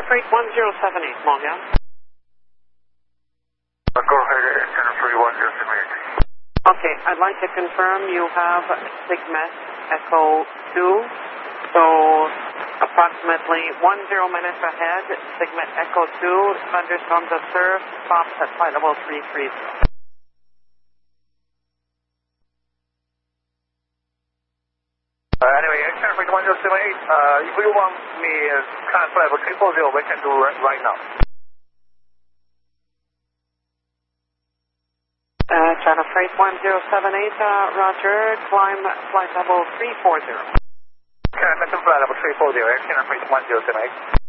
Freight 1078, small down. Go ahead, Channel Freight 1078. Okay, I'd like to confirm you have Sigmet Echo 2. So, approximately 10 minutes ahead, Sigmet Echo 2, thunderstorms observed, stops at flight level 330. Anyway, Channel Freight 1078, if you want me to transfer level 340, we can do right now. Channel Freight 1078, roger, climb flight level 340. Can I mention flight level 340, Channel Freight 1078?